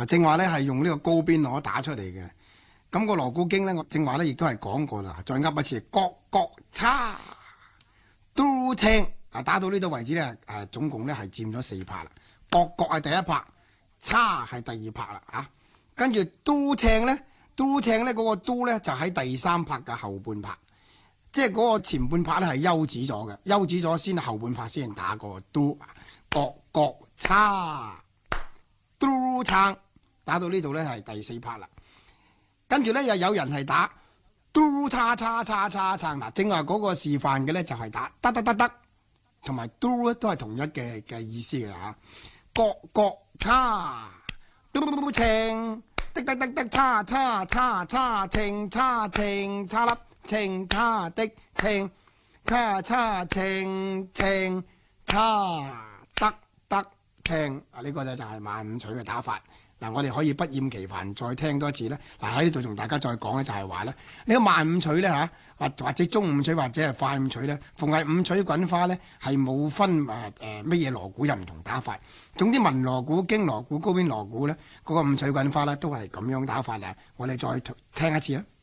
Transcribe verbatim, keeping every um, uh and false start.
嗱，正話咧係用呢個高邊鑼打出嚟嘅。咁、個鑼鼓經咧，我正話咧亦都係講過啦。再噏一次，角角叉嘟青啊，打到呢度為止咧，誒總共咧係佔咗四拍啦。角角係第一拍，叉係第二拍啦嚇。跟住嘟青咧，嘟青咧嗰個嘟咧就喺第三拍嘅後半拍，即係嗰個前半拍咧係休止咗嘅，休止咗先後半拍先打個嘟。角角叉嘟撐，打到呢度咧係第四拍啦。跟住咧又有人係打嘟叉叉叉叉撐，嗱，正話嗰個示範嘅咧就係打得得得得，同埋嘟咧都係同一嘅嘅意思嘅嚇。角角叉嘟青，的的的的叉叉叉叉青叉青叉粒青叉的青叉叉青青叉得得青啊！呢、這個就就係萬五取嘅打法。嗱，我哋可以不厭其煩再聽多一次咧。嗱，喺呢度同大家再講咧，就係話咧，呢個萬五取咧嚇，或或者中五取或者係快五取咧，逢係五取滾花咧係冇分誒誒乜嘢鑼鼓，又唔同打法。總之文鑼鼓、經鑼鼓、高邊鑼鼓咧，嗰、那個五取滾花咧都係咁樣打法啊！我哋再聽一次啊！